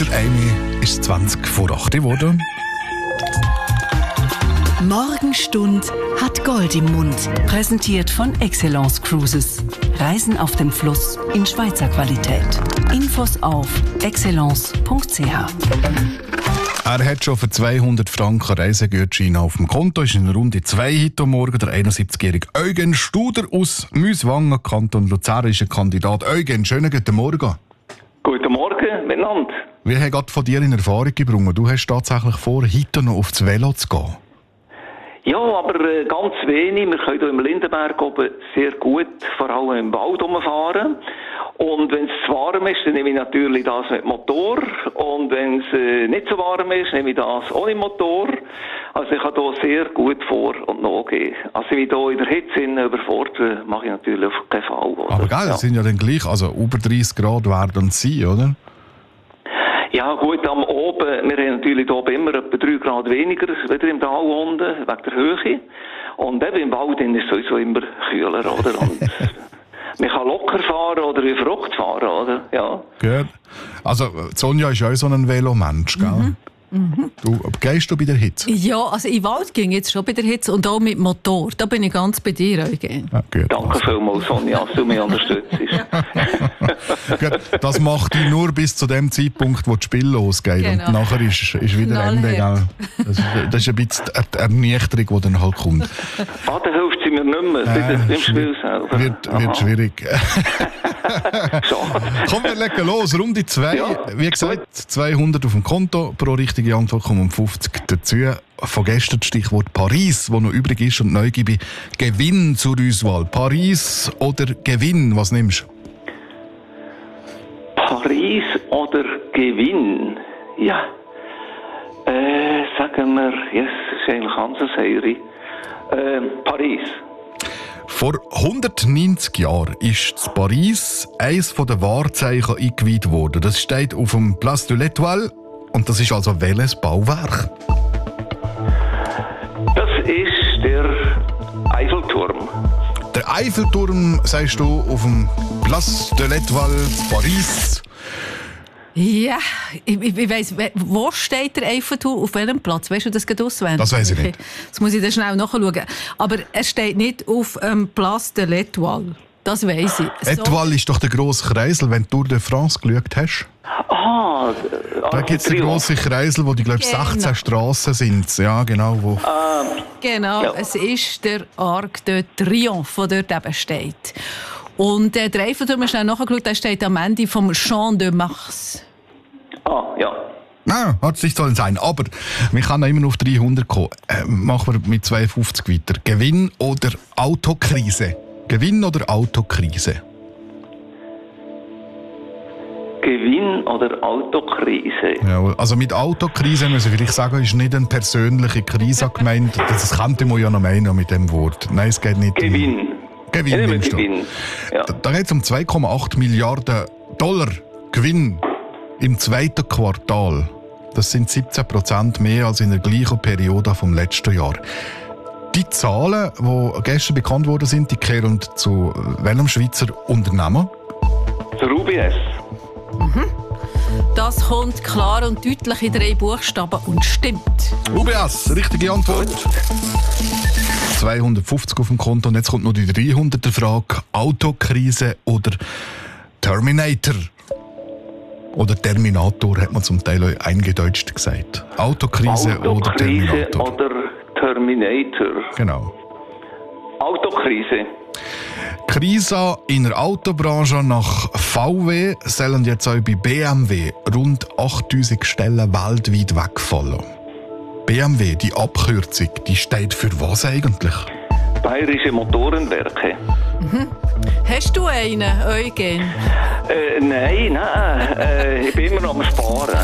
der eine ist 20 vor 8 geworden. Morgenstund hat Gold im Mund. Präsentiert von Excellence Cruises. Reisen auf dem Fluss in Schweizer Qualität. Infos auf excellence.ch. Er hat schon für 200 Franken Reisegutschein auf dem Konto. Ist in Runde 2 heute Morgen der 71-jährige Eugen Studer aus Müswangen, Kanton Luzern, ist ein Kandidat. Eugen, schönen guten Morgen. Guten Morgen miteinander. Wie hat Gott von dir in Erfahrung gebracht? Du hast tatsächlich vor, heute noch aufs Velo zu gehen. Ja, aber ganz wenig. Wir können hier im Lindenberg oben sehr gut, vor allem im Wald rumfahren. Und wenn es zu warm ist, dann nehme ich natürlich das mit Motor. Und wenn es nicht so warm ist, nehme ich das ohne Motor. Also ich kann hier sehr gut vor- und nachgehen. Also wie hier in der Hitze überfordern, mache ich natürlich auf keinen Fall. Oder? Aber gell, das sind ja dann gleich, also über 30 Grad werden es sein, oder? Ja gut, am oben, wir haben natürlich hier oben immer etwa 3 Grad weniger als im Tal unten, wegen der Höhe. Und eben im Wald ist es sowieso immer kühler, oder? Und man kann locker fahren oder wie verrückt fahren, oder? Ja. Gut. Also Sonja ist ja auch so ein Velomensch, gell? Du, gehst du bei der Hitze? Ja, also in den Wald ging jetzt schon bei der Hitze und auch mit Motor. Da bin ich ganz bei dir, Eugen. Ja, gut, Danke vielmals, Sonja, dass du mich unterstützt. Gut, das macht dich nur bis zu dem Zeitpunkt, wo das Spiel losgeht. Genau. Und nachher ist wieder Ende. Gell? Das ist ein bisschen die Ernüchterung, die dann halt kommt. Dann hilft sie mir nicht mehr beim Spiel selber. Wird schwierig. Schade. Komm, wir legen los. Runde 2. Ja, wie gesagt, 200 auf dem Konto. Pro richtige Antwort kommen 50 dazu. Von gestern das Stichwort Paris, das noch übrig ist. Und neu gebe ich Gewinn zur Auswahl. Paris oder Gewinn? Was nimmst du? Paris oder Gewinn? Ja. Sagen wir, yes, das ist eigentlich ganz eine Paris. Vor 190 Jahren ist in Paris eines der Wahrzeichen eingeweiht worden. Das steht auf dem Place de l'Étoile und das ist also welches Bauwerk? Das ist der Eiffelturm. Der Eiffelturm, sagst du, auf dem Place de l'Étoile Paris. Ja, ich weiss, wo steht der Eiffelturm? Auf welchem Platz? Weißt du das gerade auswendig? Das weiss ich nicht. Das muss ich dann schnell nachschauen. Aber er steht nicht auf Place de l'Étoile. Das weiss ich. Étoile ist doch der grosse Kreisel, wenn du Tour de France geschaut hast. Da gibt es einen grossen Kreisel, wo die, glaube ich, 16 Strassen sind. Ja, genau. Wo. Genau, ja. Es ist der Arc de Triomphe, der dort eben steht. Und der Eiffelturm, schnell nachgeschaut, der steht am Ende vom Champ de Mars. Ja. Nein, hat es nicht sollen sein. Aber wir können immer noch auf 300 kommen. Machen wir mit 52 weiter. Gewinn oder Autokrise? Gewinn oder Autokrise? Gewinn oder Autokrise? Ja, also mit Autokrise müssen wir vielleicht sagen, ist nicht eine persönliche Krise gemeint. Das könnte man ja noch meinen mit dem Wort. Nein, es geht nicht. Gewinn. Gewinn nimmst du. Gewinn. Ja. Da geht es um 2,8 Milliarden Dollar Gewinn im zweiten Quartal. Das sind 17% mehr als in der gleichen Periode vom letzten Jahr. Die Zahlen, die gestern bekannt worden sind, die gehören zu welchem Schweizer Unternehmen? Zur UBS. Das kommt klar und deutlich in 3 Buchstaben und stimmt. UBS, richtige Antwort. 250 auf dem Konto und jetzt kommt noch die 300er Frage. Autokrise oder Terminator? Oder Terminator hat man zum Teil auch eingedeutscht gesagt. Autokrise oder Terminator? Oder Terminator. Genau. Autokrise. Krise in der Autobranche nach VW sollen jetzt auch bei BMW rund 8000 Stellen weltweit wegfallen. BMW, die Abkürzung, die steht für was eigentlich? Bayerische Motorenwerke. Hast du einen, Eugen? Nein, ich bin immer noch am Sparen.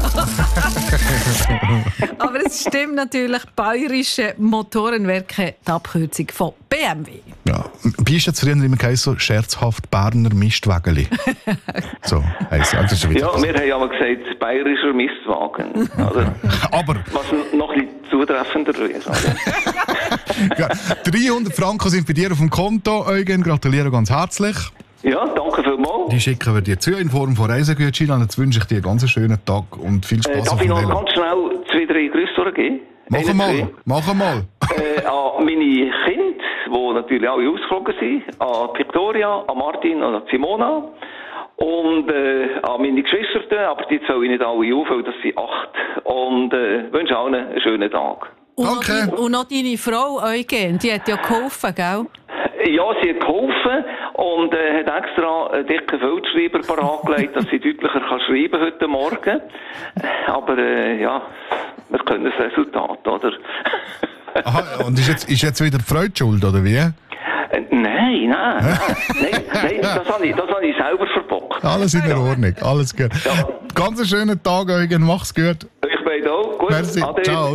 Aber es stimmt natürlich, Bayerische Motorenwerke, die Abkürzung von BMW. Ja, wie ist jetzt früher immer so scherzhaft Berner Mistwägeli? So, also das ist wieder ja, wir haben aber gesagt, bayerischer Mistwagen. Oder? Aber was noch ein bisschen zutreffender ist. ja, 300 Franken sind bei dir auf dem Konto, Eugen. Gratuliere ganz herzlich. Ja, danke vielmals. Die schicken wir dir zu in Form von Reisegutscheinen. Jetzt wünsche ich dir einen ganz schönen Tag und viel Spaß Darf auf ich dem noch Velo. ganz schnell 2-3 Grüße durchgeben? Mach mal. An meine Kinder, die natürlich alle ausgeflogen sind, an Victoria, an Martin und an Simona und an meine Geschwister, aber die zähle ich nicht alle auf, weil das sind 8 und wünsche allen einen schönen Tag. Danke. Und noch deine Frau, Eugen, die hat ja geholfen, gell? Ja, sie hat geholfen und hat extra einen dicken Feldschreiber parat gelegt, dass sie deutlicher kann schreiben heute Morgen. Aber ja, wir können das Resultat, oder? Aha, und ist jetzt wieder die Freude schuld, oder wie? Nein, das habe ich selber verbockt. Alles in Ordnung, alles gut. Ja. Ganz einen schönen Tag, Eugen, mach's gut. Euch beide auch. Gut, Merci, Ade. ciao.